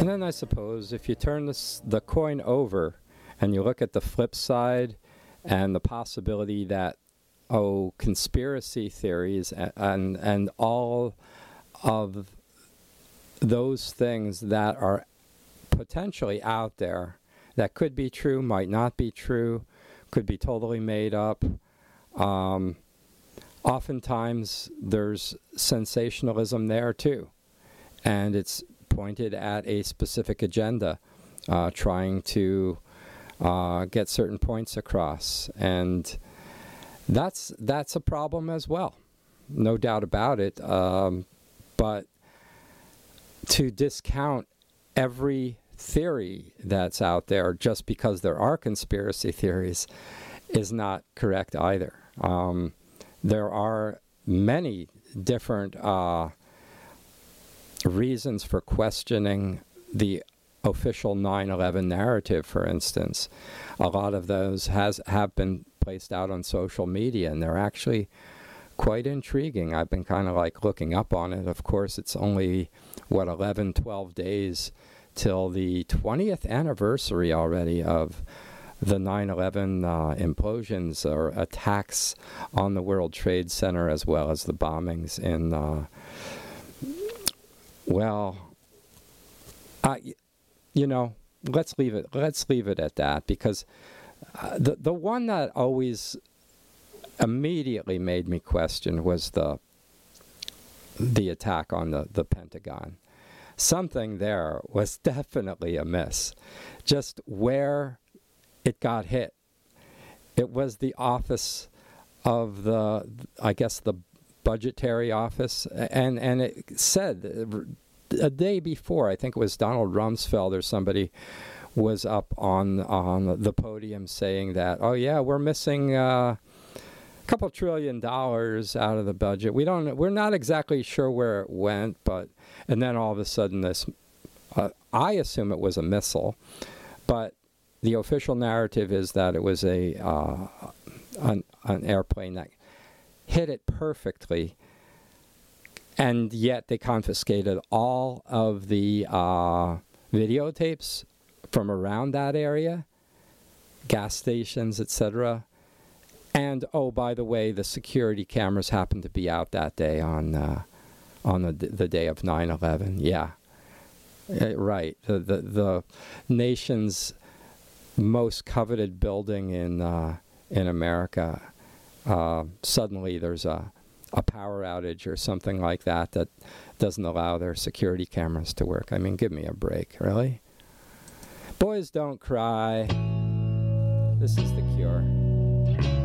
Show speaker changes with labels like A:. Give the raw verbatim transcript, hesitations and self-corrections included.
A: And then I suppose if you turn this, the coin over and you look at the flip side and the possibility that, oh, conspiracy theories and, and, and all of those things that are potentially out there that could be true, might not be true, could be totally made up. Um, oftentimes there's sensationalism there too, and it's pointed at a specific agenda, uh, trying to uh, get certain points across, and that's that's a problem as well, no doubt about it. Um, but to discount every theory that's out there just because there are conspiracy theories is not correct either. Um, there are many different uh, reasons for questioning the official nine eleven narrative, for instance. A lot of those has have been placed out on social media, and they're actually quite intriguing. I've been kind of like looking up on it. Of course, it's only, what, eleven, twelve days till the twentieth anniversary already of the nine eleven uh, implosions or attacks on the World Trade Center, as well as the bombings in, uh, well, I, you know, let's leave it, let's leave it at that, because uh, the, the one that always immediately made me question was the, the attack on the, the Pentagon. Something there was definitely amiss. Just where it got hit. It was the office of the, I guess, the budgetary office, and, and it said a day before, I think it was Donald Rumsfeld or somebody was up on on the podium saying that, oh yeah, we're missing uh, a couple trillion dollars out of the budget. We don't, we're not exactly sure where it went, but, and then all of a sudden this, uh, I assume it was a missile, but the official narrative is that it was a uh, an, an airplane that hit it perfectly, and yet they confiscated all of the uh, videotapes from around that area, gas stations, et cetera. And oh, by the way, the security cameras happened to be out that day on uh, on the the day of nine eleven. Yeah, uh, right. The the the nation's most coveted building in uh, in America. Uh, suddenly, there's a a power outage or something like that that doesn't allow their security cameras to work. I mean, give me a break, really. Boys don't cry. This is The Cure.